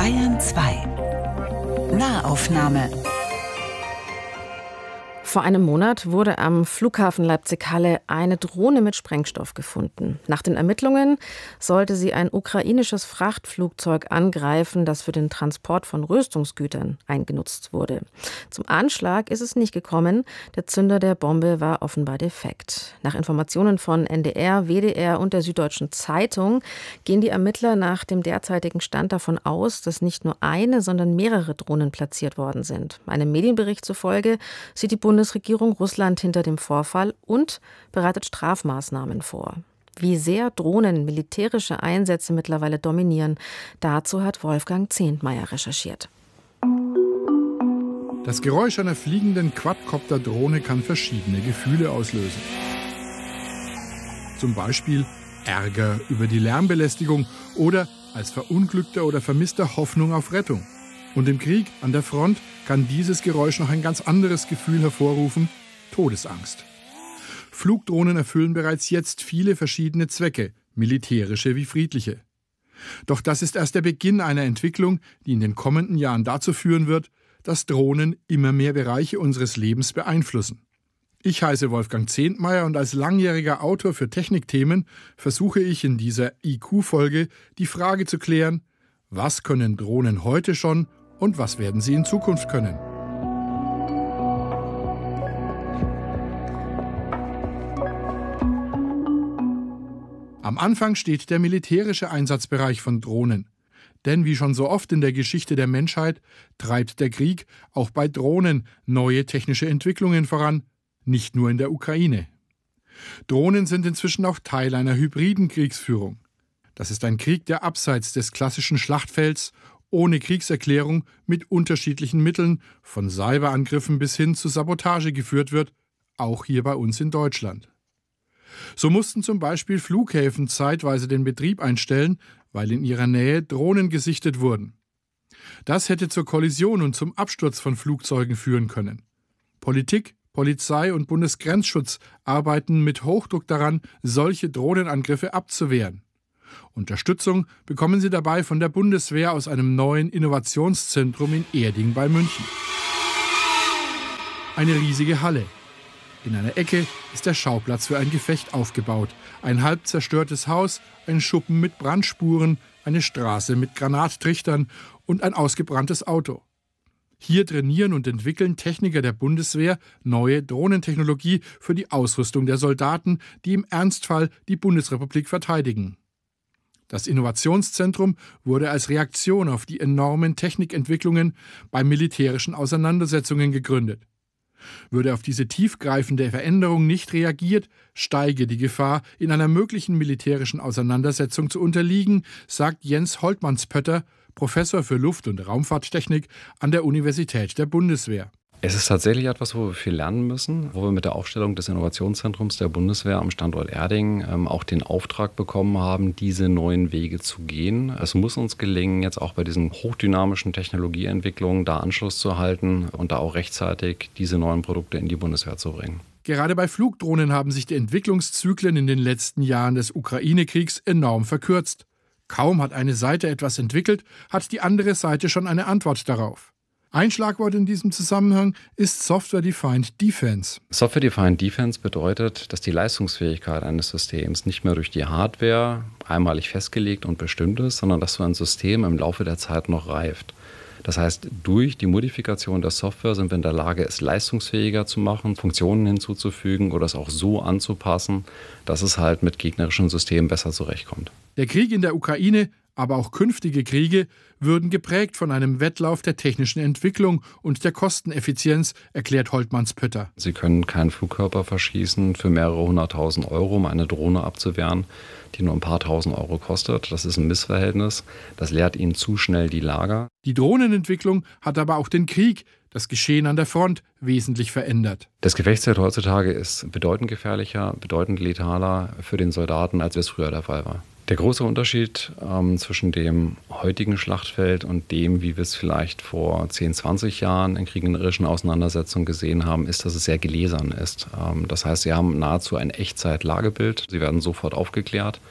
Bayern 2 Nahaufnahme. Vor einem Monat wurde am Flughafen Leipzig-Halle eine Drohne mit Sprengstoff gefunden. Nach den Ermittlungen sollte sie ein ukrainisches Frachtflugzeug angreifen, das für den Transport von Rüstungsgütern eingenutzt wurde. Zum Anschlag ist es nicht gekommen. Der Zünder der Bombe war offenbar defekt. Nach Informationen von NDR, WDR und der Süddeutschen Zeitung gehen die Ermittler nach dem derzeitigen Stand davon aus, dass nicht nur eine, sondern mehrere Drohnen platziert worden sind. Einem Medienbericht zufolge sieht die Bundesregierung Russland hinter dem Vorfall und bereitet Strafmaßnahmen vor. Wie sehr Drohnen militärische Einsätze mittlerweile dominieren, dazu hat Wolfgang Zehntmeier recherchiert. Das Geräusch einer fliegenden Quadcopter-Drohne kann verschiedene Gefühle auslösen. Zum Beispiel Ärger über die Lärmbelästigung oder als verunglückter oder vermisster Hoffnung auf Rettung. Und im Krieg an der Front kann dieses Geräusch noch ein ganz anderes Gefühl hervorrufen: Todesangst. Flugdrohnen erfüllen bereits jetzt viele verschiedene Zwecke, militärische wie friedliche. Doch das ist erst der Beginn einer Entwicklung, die in den kommenden Jahren dazu führen wird, dass Drohnen immer mehr Bereiche unseres Lebens beeinflussen. Ich heiße Wolfgang Zehntmeier und als langjähriger Autor für Technikthemen versuche ich in dieser IQ-Folge die Frage zu klären: Was können Drohnen heute schon und was werden sie in Zukunft können? Am Anfang steht der militärische Einsatzbereich von Drohnen. Denn wie schon so oft in der Geschichte der Menschheit treibt der Krieg auch bei Drohnen neue technische Entwicklungen voran, nicht nur in der Ukraine. Drohnen sind inzwischen auch Teil einer hybriden Kriegsführung. Das ist ein Krieg, der abseits des klassischen Schlachtfelds, ohne Kriegserklärung, mit unterschiedlichen Mitteln, von Cyberangriffen bis hin zu Sabotage geführt wird, auch hier bei uns in Deutschland. So mussten zum Beispiel Flughäfen zeitweise den Betrieb einstellen, weil in ihrer Nähe Drohnen gesichtet wurden. Das hätte zur Kollision und zum Absturz von Flugzeugen führen können. Politik, Polizei und Bundesgrenzschutz arbeiten mit Hochdruck daran, solche Drohnenangriffe abzuwehren. Unterstützung bekommen sie dabei von der Bundeswehr aus einem neuen Innovationszentrum in Erding bei München. Eine riesige Halle. In einer Ecke ist der Schauplatz für ein Gefecht aufgebaut. Ein halb zerstörtes Haus, ein Schuppen mit Brandspuren, eine Straße mit Granattrichtern und ein ausgebranntes Auto. Hier trainieren und entwickeln Techniker der Bundeswehr neue Drohnentechnologie für die Ausrüstung der Soldaten, die im Ernstfall die Bundesrepublik verteidigen. Das Innovationszentrum wurde als Reaktion auf die enormen Technikentwicklungen bei militärischen Auseinandersetzungen gegründet. Würde auf diese tiefgreifende Veränderung nicht reagiert, steige die Gefahr, in einer möglichen militärischen Auseinandersetzung zu unterliegen, sagt Jens Holtmanns-Pötter, Professor für Luft- und Raumfahrttechnik an der Universität der Bundeswehr. Es ist tatsächlich etwas, wo wir viel lernen müssen, wo wir mit der Aufstellung des Innovationszentrums der Bundeswehr am Standort Erding auch den Auftrag bekommen haben, diese neuen Wege zu gehen. Es muss uns gelingen, jetzt auch bei diesen hochdynamischen Technologieentwicklungen da Anschluss zu halten und da auch rechtzeitig diese neuen Produkte in die Bundeswehr zu bringen. Gerade bei Flugdrohnen haben sich die Entwicklungszyklen in den letzten Jahren des Ukraine-Kriegs enorm verkürzt. Kaum hat eine Seite etwas entwickelt, hat die andere Seite schon eine Antwort darauf. Ein Schlagwort in diesem Zusammenhang ist Software-Defined Defense. Software-Defined Defense bedeutet, dass die Leistungsfähigkeit eines Systems nicht mehr durch die Hardware einmalig festgelegt und bestimmt ist, sondern dass so ein System im Laufe der Zeit noch reift. Das heißt, durch die Modifikation der Software sind wir in der Lage, es leistungsfähiger zu machen, Funktionen hinzuzufügen oder es auch so anzupassen, dass es halt mit gegnerischen Systemen besser zurechtkommt. Der Krieg in der Ukraine, aber auch künftige Kriege würden geprägt von einem Wettlauf der technischen Entwicklung und der Kosteneffizienz, erklärt Holtmanns-Pötter. Sie können keinen Flugkörper verschießen für mehrere 100.000 Euro, um eine Drohne abzuwehren, die nur ein paar tausend Euro kostet. Das ist ein Missverhältnis. Das leert ihnen zu schnell die Lager. Die Drohnenentwicklung hat aber auch den Krieg, das Geschehen an der Front, wesentlich verändert. Das Gefechtsfeld heutzutage ist bedeutend gefährlicher, bedeutend letaler für den Soldaten, als es früher der Fall war. Der große Unterschied zwischen dem heutigen Schlachtfeld und dem, wie wir es vielleicht vor 10, 20 Jahren in kriegerischen Auseinandersetzungen gesehen haben, ist, dass es sehr gläsern ist. Das heißt, sie haben nahezu ein Echtzeit-Lagebild. Sie werden sofort aufgeklärt.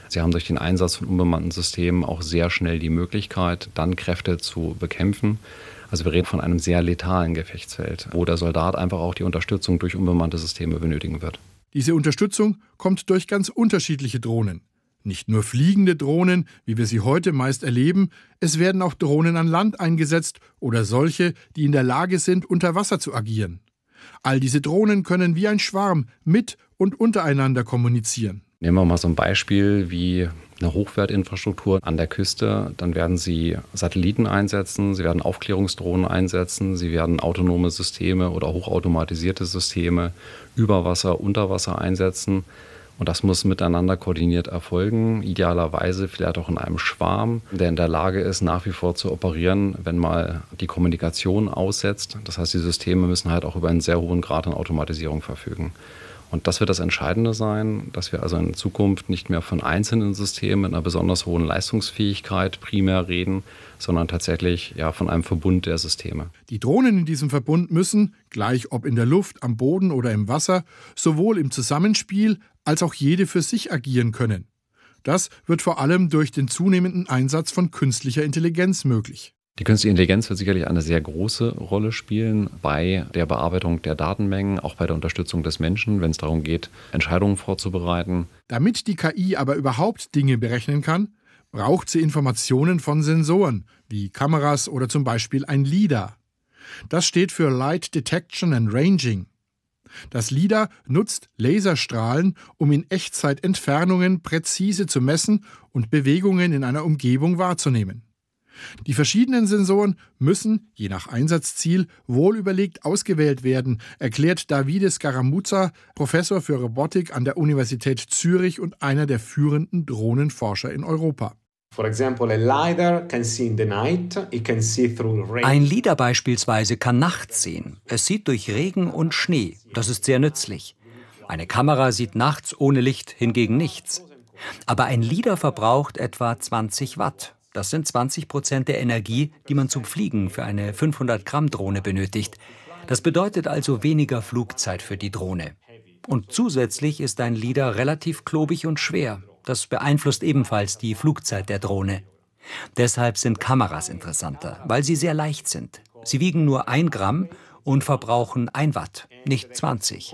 Sie haben durch den Einsatz von unbemannten Systemen auch sehr schnell die Möglichkeit, dann Kräfte zu bekämpfen. Also wir reden von einem sehr letalen Gefechtsfeld, wo der Soldat einfach auch die Unterstützung durch unbemannte Systeme benötigen wird. Diese Unterstützung kommt durch ganz unterschiedliche Drohnen. Nicht nur fliegende Drohnen, wie wir sie heute meist erleben, es werden auch Drohnen an Land eingesetzt oder solche, die in der Lage sind, unter Wasser zu agieren. All diese Drohnen können wie ein Schwarm mit und untereinander kommunizieren. Nehmen wir mal so ein Beispiel wie eine Hochwertinfrastruktur an der Küste. Dann werden Sie Satelliten einsetzen, Sie werden Aufklärungsdrohnen einsetzen, Sie werden autonome Systeme oder hochautomatisierte Systeme über Wasser, unter Wasser einsetzen. Und das muss miteinander koordiniert erfolgen, idealerweise vielleicht auch in einem Schwarm, der in der Lage ist, nach wie vor zu operieren, wenn mal die Kommunikation aussetzt. Das heißt, die Systeme müssen halt auch über einen sehr hohen Grad an Automatisierung verfügen. Und das wird das Entscheidende sein, dass wir also in Zukunft nicht mehr von einzelnen Systemen mit einer besonders hohen Leistungsfähigkeit primär reden, sondern tatsächlich von einem Verbund der Systeme. Die Drohnen in diesem Verbund müssen, gleich ob in der Luft, am Boden oder im Wasser, sowohl im Zusammenspiel als auch jede für sich agieren können. Das wird vor allem durch den zunehmenden Einsatz von künstlicher Intelligenz möglich. Die künstliche Intelligenz wird sicherlich eine sehr große Rolle spielen bei der Bearbeitung der Datenmengen, auch bei der Unterstützung des Menschen, wenn es darum geht, Entscheidungen vorzubereiten. Damit die KI aber überhaupt Dinge berechnen kann, braucht sie Informationen von Sensoren, wie Kameras oder zum Beispiel ein LiDAR. Das steht für Light Detection and Ranging. Das LiDAR nutzt Laserstrahlen, um in Echtzeit Entfernungen präzise zu messen und Bewegungen in einer Umgebung wahrzunehmen. Die verschiedenen Sensoren müssen, je nach Einsatzziel, wohlüberlegt ausgewählt werden, erklärt Davide Scaramuza, Professor für Robotik an der Universität Zürich und einer der führenden Drohnenforscher in Europa. Ein LiDAR beispielsweise kann nachts sehen. Es sieht durch Regen und Schnee. Das ist sehr nützlich. Eine Kamera sieht nachts ohne Licht hingegen nichts. Aber ein LiDAR verbraucht etwa 20 Watt. Das sind 20% der Energie, die man zum Fliegen für eine 500-Gramm-Drohne benötigt. Das bedeutet also weniger Flugzeit für die Drohne. Und zusätzlich ist ein LiDAR relativ klobig und schwer. Das beeinflusst ebenfalls die Flugzeit der Drohne. Deshalb sind Kameras interessanter, weil sie sehr leicht sind. Sie wiegen nur 1 Gramm und verbrauchen 1 Watt, nicht 20.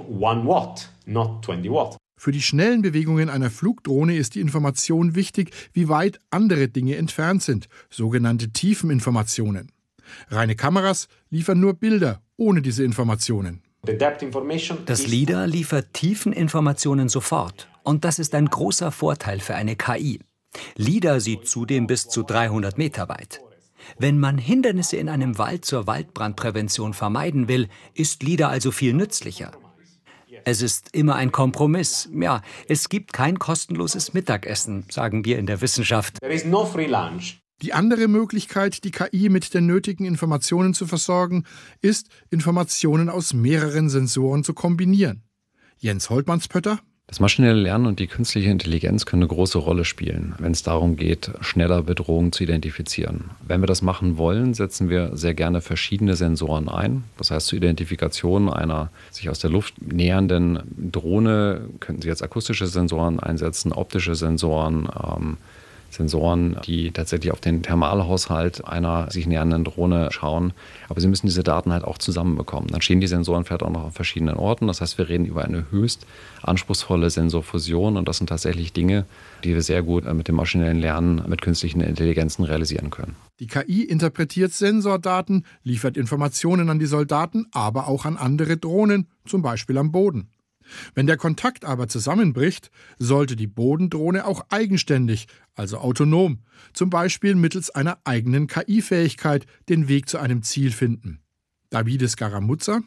Für die schnellen Bewegungen einer Flugdrohne ist die Information wichtig, wie weit andere Dinge entfernt sind, sogenannte Tiefeninformationen. Reine Kameras liefern nur Bilder ohne diese Informationen. Das LiDAR liefert Tiefeninformationen sofort. Und das ist ein großer Vorteil für eine KI. LiDAR sieht zudem bis zu 300 Meter weit. Wenn man Hindernisse in einem Wald zur Waldbrandprävention vermeiden will, ist LiDAR also viel nützlicher. Es ist immer ein Kompromiss. Ja, es gibt kein kostenloses Mittagessen, sagen wir in der Wissenschaft. Die andere Möglichkeit, die KI mit den nötigen Informationen zu versorgen, ist, Informationen aus mehreren Sensoren zu kombinieren. Jens Holtmannspötter? Das maschinelle Lernen und die künstliche Intelligenz können eine große Rolle spielen, wenn es darum geht, schneller Bedrohungen zu identifizieren. Wenn wir das machen wollen, setzen wir sehr gerne verschiedene Sensoren ein. Das heißt, zur Identifikation einer sich aus der Luft nähernden Drohne könnten Sie jetzt akustische Sensoren einsetzen, optische Sensoren, Sensoren, die tatsächlich auf den Thermalhaushalt einer sich nähernden Drohne schauen. Aber Sie müssen diese Daten halt auch zusammenbekommen. Dann stehen die Sensoren vielleicht auch noch an verschiedenen Orten. Das heißt, wir reden über eine höchst anspruchsvolle Sensorfusion. Und das sind tatsächlich Dinge, die wir sehr gut mit dem maschinellen Lernen, mit künstlichen Intelligenzen realisieren können. Die KI interpretiert Sensordaten, liefert Informationen an die Soldaten, aber auch an andere Drohnen, zum Beispiel am Boden. Wenn der Kontakt aber zusammenbricht, sollte die Bodendrohne auch eigenständig, also autonom, zum Beispiel mittels einer eigenen KI-Fähigkeit, den Weg zu einem Ziel finden. Davide Scaramuza: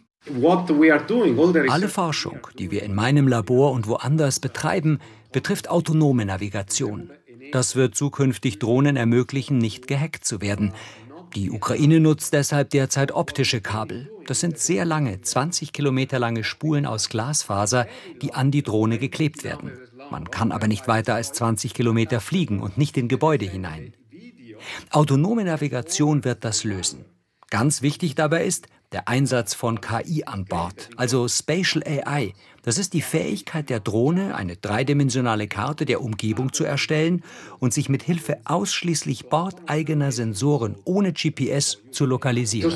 Alle Forschung, die wir in meinem Labor und woanders betreiben, betrifft autonome Navigation. Das wird zukünftig Drohnen ermöglichen, nicht gehackt zu werden. Die Ukraine nutzt deshalb derzeit optische Kabel. Das sind sehr lange, 20 Kilometer lange Spulen aus Glasfaser, die an die Drohne geklebt werden. Man kann aber nicht weiter als 20 Kilometer fliegen und nicht in Gebäude hinein. Autonome Navigation wird das lösen. Ganz wichtig dabei ist der Einsatz von KI an Bord, also Spatial AI. Das ist die Fähigkeit der Drohne, eine dreidimensionale Karte der Umgebung zu erstellen und sich mit Hilfe ausschließlich bordeigener Sensoren ohne GPS zu lokalisieren.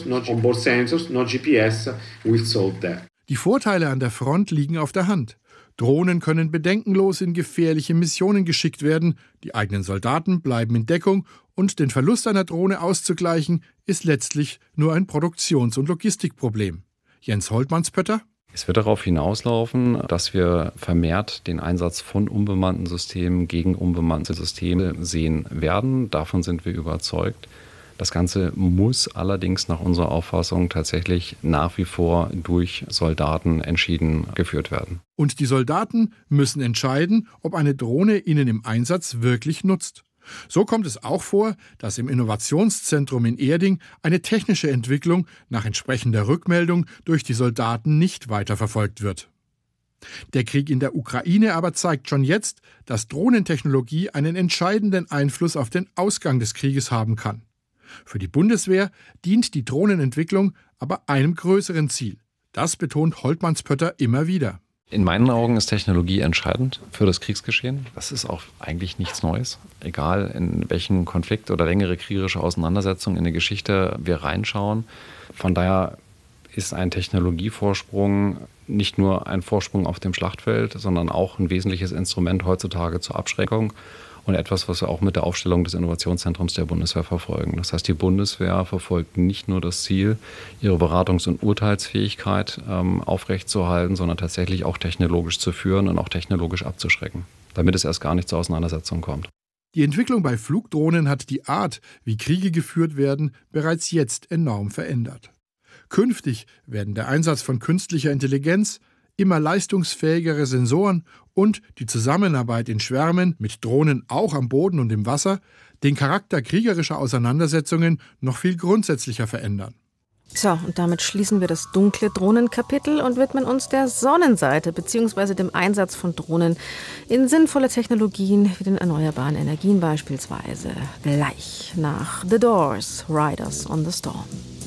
Die Vorteile an der Front liegen auf der Hand. Drohnen können bedenkenlos in gefährliche Missionen geschickt werden, die eigenen Soldaten bleiben in Deckung und den Verlust einer Drohne auszugleichen, ist letztlich nur ein Produktions- und Logistikproblem. Jens Holtmanns-Pötter? Es wird darauf hinauslaufen, dass wir vermehrt den Einsatz von unbemannten Systemen gegen unbemannte Systeme sehen werden. Davon sind wir überzeugt. Das Ganze muss allerdings nach unserer Auffassung tatsächlich nach wie vor durch Soldaten entschieden geführt werden. Und die Soldaten müssen entscheiden, ob eine Drohne ihnen im Einsatz wirklich nutzt. So kommt es auch vor, dass im Innovationszentrum in Erding eine technische Entwicklung nach entsprechender Rückmeldung durch die Soldaten nicht weiterverfolgt wird. Der Krieg in der Ukraine aber zeigt schon jetzt, dass Drohnentechnologie einen entscheidenden Einfluss auf den Ausgang des Krieges haben kann. Für die Bundeswehr dient die Drohnenentwicklung aber einem größeren Ziel. Das betont Holtmanns-Pötter immer wieder. In meinen Augen ist Technologie entscheidend für das Kriegsgeschehen. Das ist auch eigentlich nichts Neues. Egal in welchen Konflikt oder längere kriegerische Auseinandersetzungen in der Geschichte wir reinschauen. Von daher ist ein Technologievorsprung nicht nur ein Vorsprung auf dem Schlachtfeld, sondern auch ein wesentliches Instrument heutzutage zur Abschreckung. Und etwas, was wir auch mit der Aufstellung des Innovationszentrums der Bundeswehr verfolgen. Das heißt, die Bundeswehr verfolgt nicht nur das Ziel, ihre Beratungs- und Urteilsfähigkeit aufrechtzuerhalten, sondern tatsächlich auch technologisch zu führen und auch technologisch abzuschrecken, damit es erst gar nicht zur Auseinandersetzung kommt. Die Entwicklung bei Flugdrohnen hat die Art, wie Kriege geführt werden, bereits jetzt enorm verändert. Künftig werden der Einsatz von künstlicher Intelligenz, immer leistungsfähigere Sensoren und die Zusammenarbeit in Schwärmen mit Drohnen auch am Boden und im Wasser den Charakter kriegerischer Auseinandersetzungen noch viel grundsätzlicher verändern. So, und damit schließen wir das dunkle Drohnenkapitel und widmen uns der Sonnenseite bzw. dem Einsatz von Drohnen in sinnvolle Technologien wie den erneuerbaren Energien beispielsweise. Gleich nach The Doors, Riders on the Storm.